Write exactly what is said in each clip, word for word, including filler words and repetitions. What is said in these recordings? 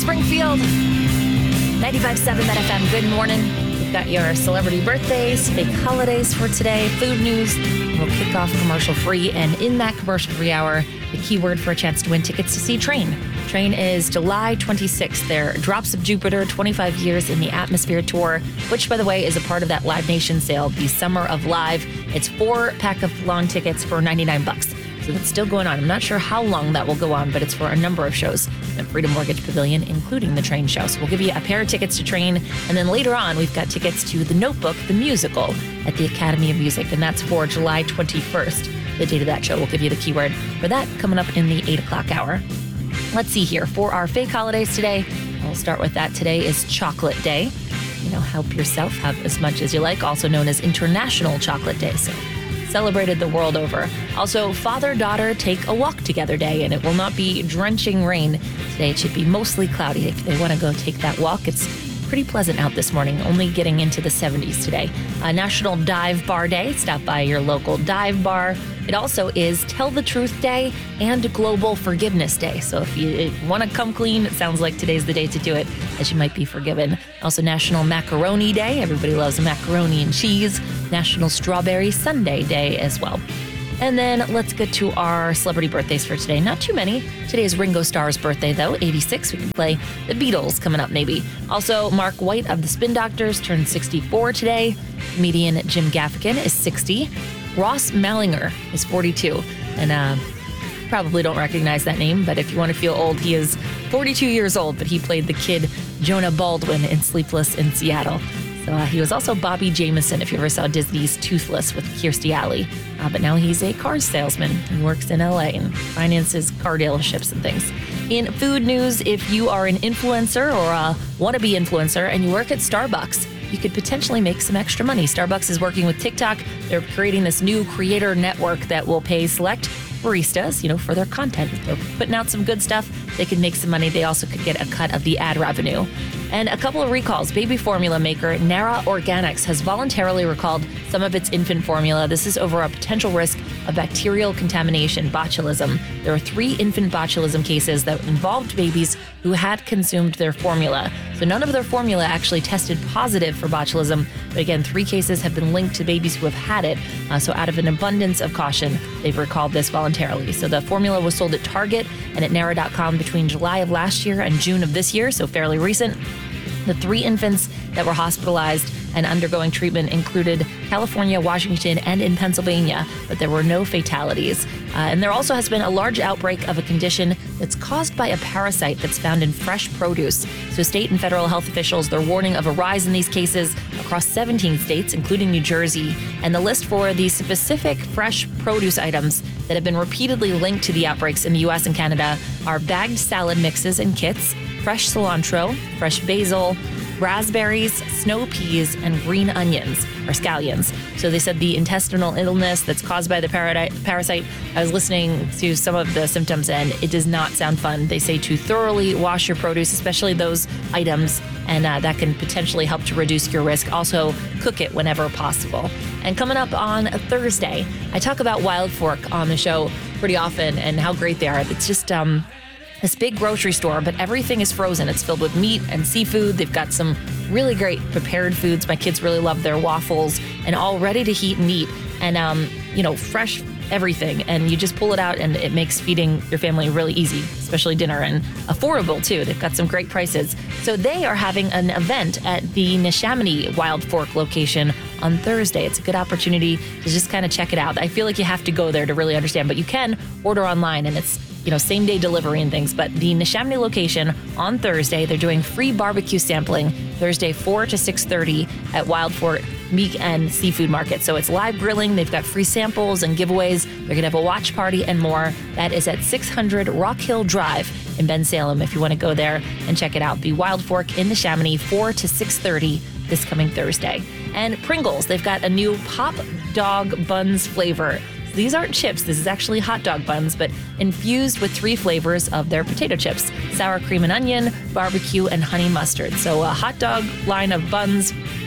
Springfield. ninety-five point seven Met F M, good morning. We've got your celebrity birthdays, fake holidays for today, food news. We'll kick off commercial free. And in that commercial free hour, the keyword for a chance to win tickets to see Train. Train is July twenty-sixth. Their Drops of Jupiter, twenty-five years in the Atmosphere tour, which, by the way, is a part of that Live Nation sale, the Summer of Live. It's four pack of lawn tickets for ninety-nine bucks. So that's still going on. I'm not sure how long that will go on, but it's for a number of shows at Freedom Mortgage Pavilion, including the Train show. So we'll give you a pair of tickets to Train. And then later on, we've got tickets to The Notebook, the musical, at the Academy of Music. And that's for July twenty-first, the date of that show. We'll give you the keyword for that coming up in the eight o'clock hour. Let's see here. For our fake holidays today, we'll start with that. Today is Chocolate Day. You know, help yourself, have as much as you like, also known as International Chocolate Day. So celebrated the world over. Also, Father-Daughter Take a Walk Together Day, and it will not be drenching rain today. It should be mostly cloudy. If they want to go take that walk, it's pretty pleasant out this morning, only getting into the seventies today. Uh, National Dive Bar Day. Stop by your local dive bar. It also is Tell the Truth Day and Global Forgiveness Day. So if you want to come clean, it sounds like today's the day to do it, as you might be forgiven. Also National Macaroni Day. Everybody loves macaroni and cheese. National Strawberry Sundae Day as well. And then let's get to our celebrity birthdays for today. Not too many. Today is Ringo Starr's birthday, though, eighty-six. We can play the Beatles coming up, maybe. Also, Mark White of the Spin Doctors turned sixty-four today. Comedian Jim Gaffigan is sixty. Ross Malinger is forty-two. And uh, probably don't recognize that name, but if you want to feel old, he is forty-two years old, but he played the kid Jonah Baldwin in Sleepless in Seattle. So uh, he was also Bobby Jameson, if you ever saw Disney's Toothless with Kirstie Alley. Uh, but now he's a car salesman and works in L A and finances car dealerships and things. In food news, if you are an influencer or a wannabe influencer and you work at Starbucks, you could potentially make some extra money. Starbucks is working with TikTok. They're creating this new creator network that will pay select baristas, you know, for their content. If they're putting out some good stuff, they could make some money. They also could get a cut of the ad revenue. And a couple of recalls. Baby formula maker Nara Organics has voluntarily recalled some of its infant formula. This is over a potential risk of bacterial contamination, botulism. There are three infant botulism cases that involved babies who had consumed their formula. So none of their formula actually tested positive for botulism. But again, three cases have been linked to babies who have had it. Uh, so out of an abundance of caution, they've recalled this voluntarily. So the formula was sold at Target and at Nara dot com between July of last year and June of this year, so fairly recent. The three infants that were hospitalized and undergoing treatment included California, Washington, and in Pennsylvania, but there were no fatalities. Uh, and there also has been a large outbreak of a condition that's caused by a parasite that's found in fresh produce. So state and federal health officials, they're warning of a rise in these cases across seventeen states, including New Jersey. And the list for the specific fresh produce items that have been repeatedly linked to the outbreaks in the U S and Canada are bagged salad mixes and kits, fresh cilantro, fresh basil, raspberries, snow peas, and green onions, or scallions. So they said the intestinal illness that's caused by the parasite, I was listening to some of the symptoms and it does not sound fun. They say to thoroughly wash your produce, especially those items, and uh, that can potentially help to reduce your risk. Also, cook it whenever possible. And coming up on a Thursday, I talk about Wild Fork on the show pretty often and how great they are. It's just um, this big grocery store, but everything is frozen. It's filled with meat and seafood. They've got some really great prepared foods. My kids really love their waffles, and all ready to heat and eat. And, um, you know, fresh everything. And you just pull it out and it makes feeding your family really easy, especially dinner, and affordable too. They've got some great prices. So they are having an event at the Neshaminy Wild Fork location on Thursday. It's a good opportunity to just kind of check it out. I feel like you have to go there to really understand, but you can order online and it's, you know, same day delivery and things. But the Neshaminy location on Thursday, they're doing free barbecue sampling Thursday four to six thirty at Wild Fork Meat and Seafood Market. So it's live grilling. They've got free samples and giveaways. They're going to have a watch party and more. That is at six hundred Rock Hill Drive in Bensalem if you want to go there and check it out. The Wild Fork in Neshaminy, four to six thirty this coming Thursday. And Pringles, they've got a new Pop Dog Buns flavor. These aren't chips. This is actually hot dog buns, but infused with three flavors of their potato chips: sour cream and onion, barbecue, and honey mustard. So a hot dog line of buns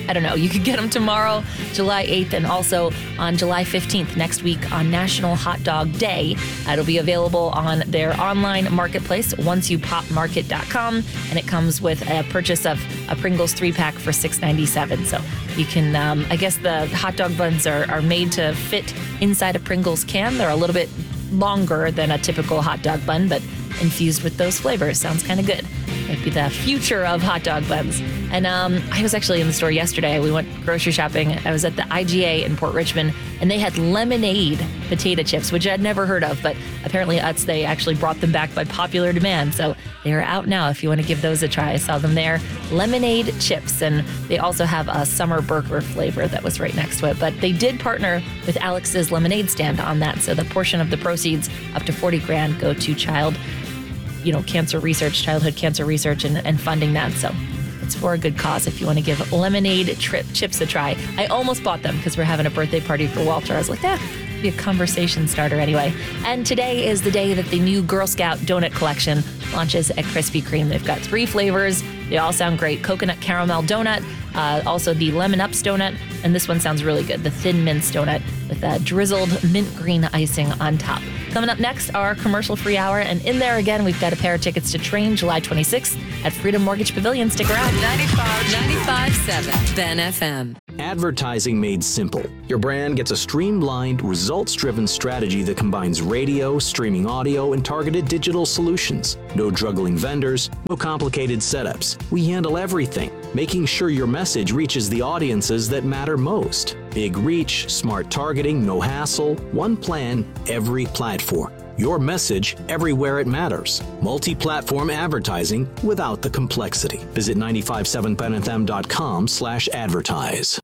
I don't know. You could get them tomorrow, July eighth, and also on July fifteenth next week on National Hot Dog Day. It'll be available on their online marketplace, once you pop market dot com, and it comes with a purchase of a Pringles three-pack for six ninety-seven. So you can, um, I guess the hot dog buns are, are made to fit inside a Pringles can. They're a little bit longer than a typical hot dog bun, but infused with those flavors. Sounds kind of good. Might be the future of hot dog buns. And um, I was actually in the store yesterday. We went grocery shopping. I was at the I G A in Port Richmond, and they had lemonade potato chips, which I'd never heard of, but apparently Utz, they actually brought them back by popular demand. So they are out now if you want to give those a try. I saw them there. Lemonade chips, and they also have a summer burger flavor that was right next to it. But they did partner with Alex's Lemonade Stand on that. So the portion of the proceeds, up to forty grand, go to child you know, cancer research, childhood cancer research, and, and funding that. So it's for a good cause if you want to give lemonade trip chips a try. I almost bought them because we're having a birthday party for Walter. I was like, ah, be a conversation starter anyway. And today is the day that the new Girl Scout donut collection launches at Krispy Kreme. They've got three flavors. They all sound great. Coconut caramel donut, uh, also the lemon ups donut, and this one sounds really good, the thin mince donut with a drizzled mint green icing on top. Coming up next, our commercial-free hour, and in there again, we've got a pair of tickets to Train July twenty-sixth at Freedom Mortgage Pavilion. Stick around. ninety-five, ninety-five point seven, Ben F M. Advertising made simple. Your brand gets a streamlined, results-driven strategy that combines radio, streaming audio, and targeted digital solutions. No juggling vendors, no complicated setups. We handle everything, making sure your message reaches the audiences that matter most. Big reach, smart targeting, no hassle, one plan, every platform. Your message everywhere it matters. Multi-platform advertising without the complexity. Visit nine five seven ben f m dot com slash advertise.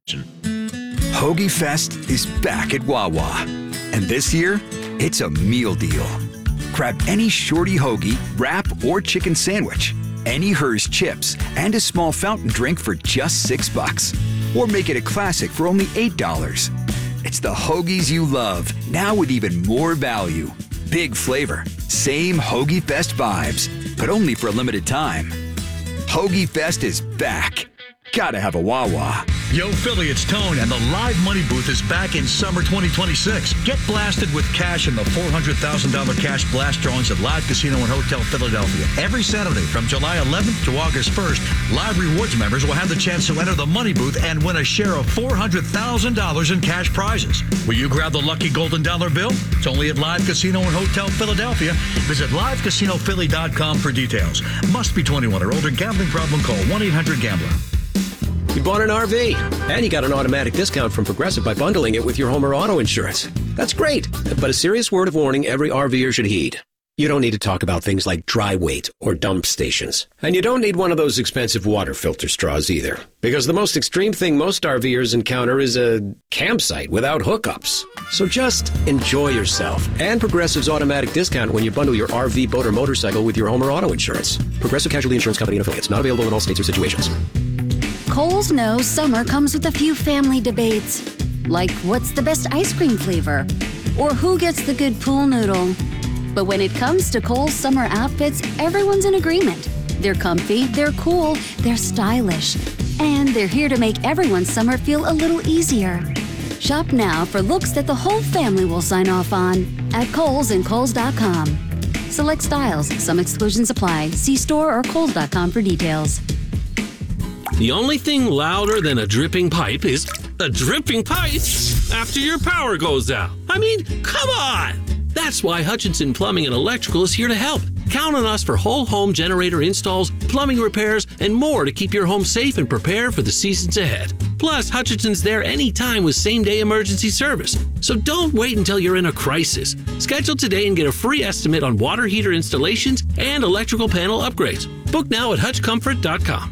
Hoagie Fest is back at Wawa. And this year, it's a meal deal. Grab any shorty hoagie, wrap, or chicken sandwich, any Hers chips, and a small fountain drink for just six bucks. Or make it a classic for only eight dollars. It's the hoagies you love, now with even more value. Big flavor, same Hoagie Fest vibes, but only for a limited time. Hoagie Fest is back. Gotta have a Wawa. Yo, Philly, it's Tone, and the Live Money Booth is back in summer twenty twenty-six. Get blasted with cash in the four hundred thousand dollars cash blast drawings at Live Casino and Hotel Philadelphia. Every Saturday from July eleventh to August first, Live Rewards members will have the chance to enter the Money Booth and win a share of four hundred thousand dollars in cash prizes. Will you grab the lucky golden dollar bill? It's only at Live Casino and Hotel Philadelphia. Visit live casino philly dot com for details. Must be twenty-one or older. Gambling problem? Call one eight hundred gambler. You bought an R V, and you got an automatic discount from Progressive by bundling it with your home or auto insurance. That's great, but a serious word of warning every RVer should heed. You don't need to talk about things like dry weight or dump stations. And you don't need one of those expensive water filter straws either. Because the most extreme thing most RVers encounter is a campsite without hookups. So just enjoy yourself. And Progressive's automatic discount when you bundle your R V, boat, or motorcycle with your home or auto insurance. Progressive Casualty Insurance Company and affiliates. Not available in all states or situations. Kohl's knows summer comes with a few family debates. Like, what's the best ice cream flavor? Or who gets the good pool noodle? But when it comes to Kohl's summer outfits, everyone's in agreement. They're comfy, they're cool, they're stylish. And they're here to make everyone's summer feel a little easier. Shop now for looks that the whole family will sign off on at Kohl's and Kohl's dot com. Select styles, some exclusions apply. See store or Kohl's dot com for details. The only thing louder than a dripping pipe is a dripping pipe after your power goes out. I mean, come on! That's why Hutchinson Plumbing and Electrical is here to help. Count on us for whole home generator installs, plumbing repairs, and more to keep your home safe and prepared for the seasons ahead. Plus, Hutchinson's there anytime with same-day emergency service. So don't wait until you're in a crisis. Schedule today and get a free estimate on water heater installations and electrical panel upgrades. Book now at hutch comfort dot com.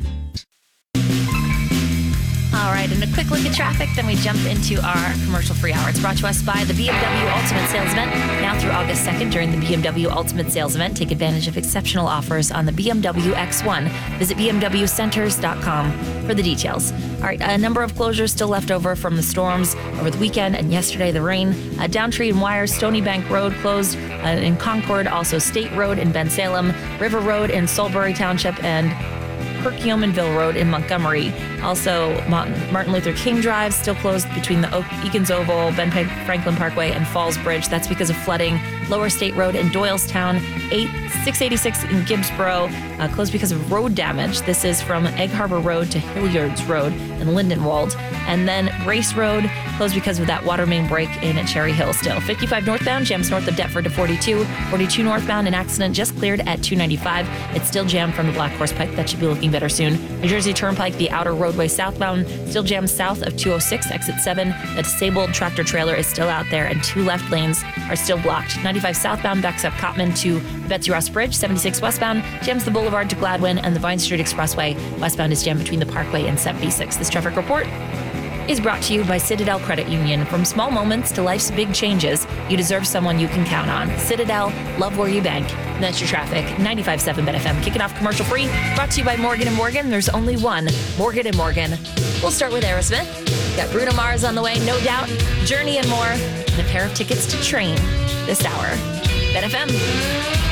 All right, and a quick look at traffic, then we jump into our commercial-free hour. It's brought to us by the B M W Ultimate Sales Event. Now through August second, during the B M W Ultimate Sales Event, take advantage of exceptional offers on the B M W X one. Visit b m w centers dot com for the details. All right, a number of closures still left over from the storms over the weekend and yesterday, the rain. Uh, Downtree and Wires, Stony Bank Road closed uh, in Concord, also State Road in Bensalem, River Road in Solbury Township, and Perkiomenville Road in Montgomery. Also, Martin Luther King Drive still closed between the Eakins Oval, Ben Franklin Parkway, and Falls Bridge. That's because of flooding. Lower State Road in Doylestown, six eighty-six in Gibbsboro, uh, closed because of road damage. This is from Egg Harbor Road to Hilliards Road in Lindenwold. And then Race Road closed because of that water main break in at Cherry Hill still. fifty-five northbound jams north of Deptford to forty-two. forty-two northbound, an accident just cleared at two ninety-five. It's still jammed from the Black Horse Pike. That should be looking better soon. New Jersey Turnpike, the outer roadway southbound, still jammed south of two oh six, exit seven. A disabled tractor trailer is still out there, and two left lanes are still blocked. ninety-five southbound backs up Cottman to Betsy Ross Bridge. seventy-six westbound jams the Boulevard to Gladwin, and the Vine Street Expressway westbound is jammed between the Parkway and seventy-six. This traffic report is brought to you by Citadel Credit Union. From small moments to life's big changes, you deserve someone you can count on. Citadel, love where you bank. And that's your traffic. ninety-five point seven Ben F M, kicking off commercial free. Brought to you by Morgan and Morgan. There's only one Morgan and Morgan. We'll start with Aerosmith. Got Bruno Mars on the way, no doubt. Journey and more. And a pair of tickets to Train this hour. Ben F M.